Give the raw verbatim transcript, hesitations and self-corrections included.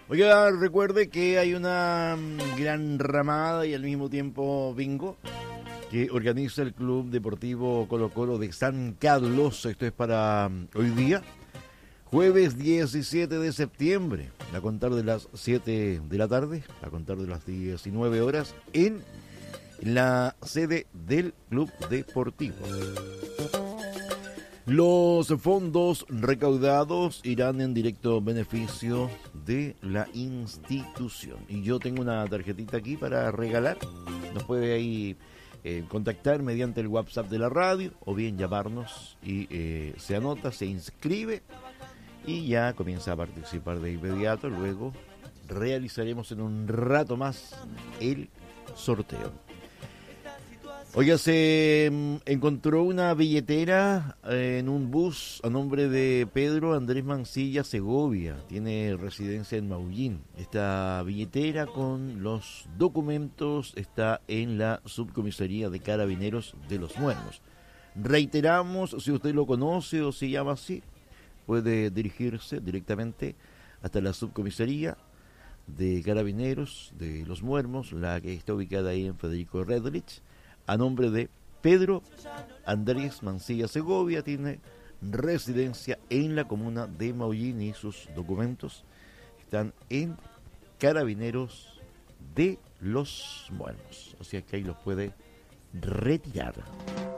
Oiga, recuerde que hay una gran ramada y al mismo tiempo bingo que organiza el Club Deportivo Colo Colo de San Carlos. Esto es para hoy día, jueves diecisiete de septiembre, a contar de las siete de la tarde, a contar de las diecinueve horas, en la sede del Club Deportivo. Los fondos recaudados irán en directo beneficio de la institución. Y yo tengo una tarjetita aquí para regalar. Nos puede ahí eh, contactar mediante el WhatsApp de la radio o bien llamarnos y eh, se anota, se inscribe y ya comienza a participar de inmediato. Luego realizaremos en un rato más el sorteo. Oiga, se encontró una billetera en un bus a nombre de Pedro Andrés Mancilla Segovia. Tiene residencia en Maullín. Esta billetera con los documentos está en la subcomisaría de Carabineros de Los Muermos. Reiteramos, si usted lo conoce o se llama así, puede dirigirse directamente hasta la subcomisaría de Carabineros de Los Muermos, la que está ubicada ahí en Federico Redlich, a nombre de Pedro Andrés Mancilla Segovia. Tiene residencia en la comuna de Maullín y sus documentos están en Carabineros de Los Muermos. O sea que ahí los puede retirar.